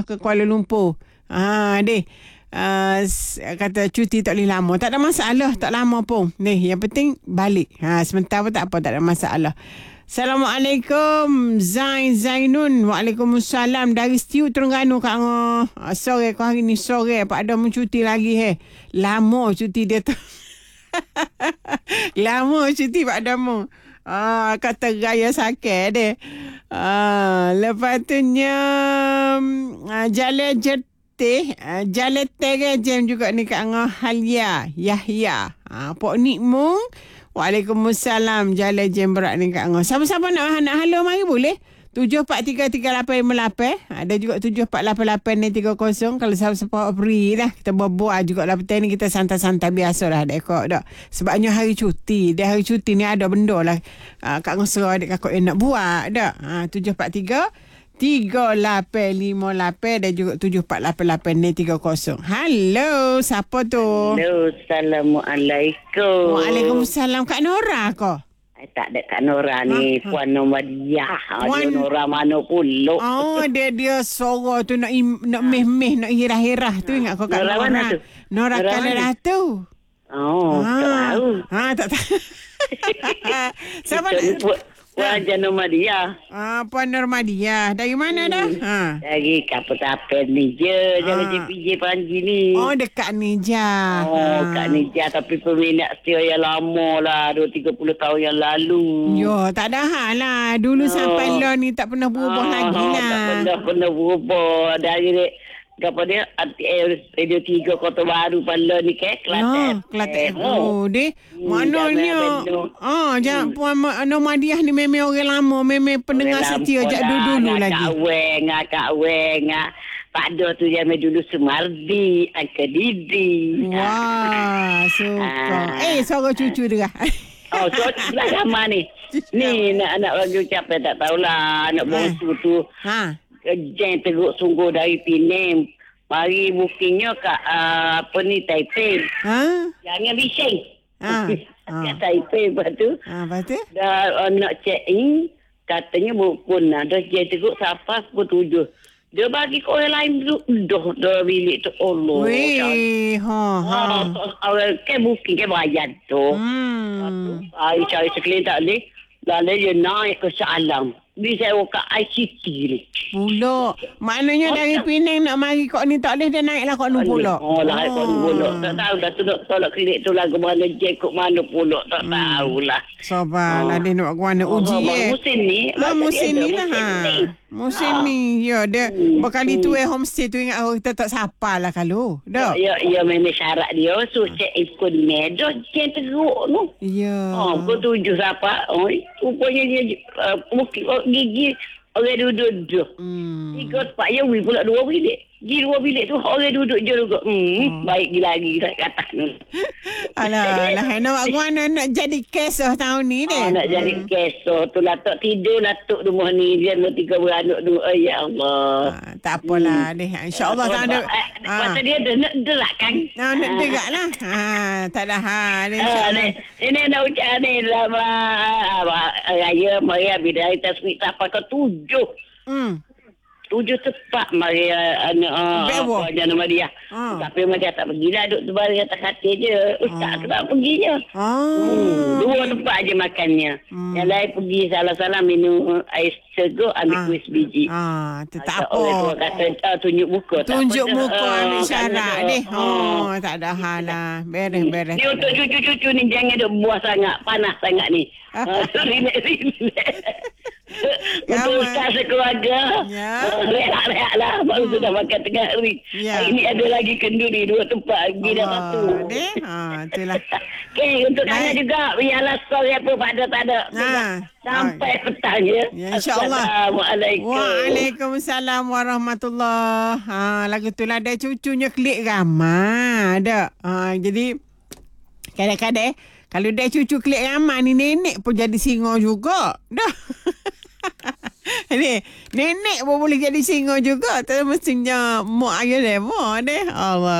ke Kuala Lumpur. Deh. Kata cuti tak boleh lama. Tak ada masalah, tak lama pun. Ni, yang penting balik. Sebentar pun tak apa, tak ada masalah. Assalamualaikum Zainun. Waalaikumsalam dari Stiu Terengganu Kak Ngo. Sore kau hari ni sore Pak Adam cuti lagi lama cuti dia tu. Lama cuti Pak Adam. Kata gaya sakit dia. Lepas tu Jalan Jalan Tege Jam juga ni Kak Ngo Halia Yahya. Pok Nikmung. Waalaikumsalam. Jalan Jam berat ni Kak Ngo. Siapa-siapa nak halo mari boleh. 743388. Ada juga 748830. Kalau siapa-siapa free dah. Kita berbual juga lah. Petang ni kita santai-santai biasa lah. Dekok dah. Sebabnya hari cuti. Dia hari cuti ni ada benda lah. Kak Ngo serah adik kakak yang nak buat dah. 743-3858 dan juga 7488-30. Halo, siapa tu? Halo, Assalamualaikum. Waalaikumsalam. Kak Nora kau? Tak ada Kak Nora ni, Puan Nomadiah. Dia Nora mana pula. Dia suara tu nak meh-meh, nak hirah-hirah tu. Ingat kau Kak Nora? Mana tu? Nora Kalera tu. Tak tahu. Tak tahu. Siapa Puan Nomadiah. Puan Nomadiah. Dari mana dah? Dari Kapal ni je. Jalan JPJ Panji ni. Dekat ni je. Kat ni je. Tapi peminat setia yang lama lah. 20-30 tahun yang lalu. Tak ada hal lah. Dulu sampai lah ni tak pernah berubah lagi lah. Tak pernah berubah. Dari dia Radio 3 Kota Baru Pala ni Kelantan. Kelantan. Deh. Maknanya jangan Puan Nomadiah ni memang orang lama, memang pendengar setia jak dulu lagi. Kak Weng. Pak Do tu zaman dulu Sumardi, Angka Didi. Wah, suka. Suara cucu dia. Suara sebelah sama ni. Ni nak bagi ucapan tak tahulah. Anak bongsu tu. Jen teruk sungguh dari Penang. Mari bookingnya kat Taipei. Jangan bising. Kat Taipei lepas tu. Dah nak check in. Katanya pun dah jen teruk sampai pukul 7. Dia bagi ke orang lain duduk dah bilik tu. Allah. Kan booking kan bayar tu. Saya cari sekeliling tak boleh. Lalu dia naik ke Salam. Dia sewa kat ICT ni. Pula. Maknanya dari Penang nak mari kok ni tak boleh dia naiklah kok ni pula. Naik kok ni pula. Tak tahu dah tu nak tolak klinik tu lagu mana je kok mana pula. Tak tahulah. Sabarlah dia nak mana uji musim ni. Musim ni lah. Musim ni. Ya dia berkali tu homestay tu ingat kita tak sapa lah kalau. Dah. Ya memang syarat dia. So check ikut medo je teruk tu. Ya. Pukul 7 sapa. Rupanya dia gigi orang duduk. 3 tempat ya pula 2 bilik. Di 2 bilik tu orang duduk je juga. Baik lagi kata ni. Alah, nak mana nak jadi kesah tahun ni deh. Nak jadi kesah tu lah tak tidur lah tok rumah ni dia 3 beranak tu. Ya Allah. Tak apalah deh. Insya-Allah tak ada. Kata dia nak derak kan. Nak deraklah. Tak ada hal insya-Allah. Ini nak ucap ni lama raya Maria Bidai Tasmik apa ke 7. 7 tepat mari Puan Nomadiah. Tapi Madia tak pergilah duduk terbaring atas katil je. Ustaz kenapa perginya? 2 tempat je makannya. Yang lain pergi salah-salah minum ais segar ambil kuis biji. Tak apa. Orang tua kata tunjuk muka. Tunjuk muka ambil syarat deh. Tak ada hal lah. Beres. Ni untuk cucu-cucu ni jangan duk buah sangat. Panas sangat ni. Relax. Untuk ustaz sekeluarga. Rehat lah. Baru sudah makan tengah hari. Hari ni ada lagi kenduri 2 tempat. Pergi dah satu. Itulah. Okay, untuk tanya juga. Biarlah story apa pada tak ada. Sampai petang ya. InsyaAllah. Assalamualaikum. Waalaikumsalam warahmatullahi. Lagu tu lah ada cucunya klik ramah. Ada. Jadi kadang-kadang kalau dia cucu klik ramah ni nenek pun jadi singa juga. Dah. Ni nenek pun boleh jadi singa juga. Tak mestinya mak ayah dia deh. Allah.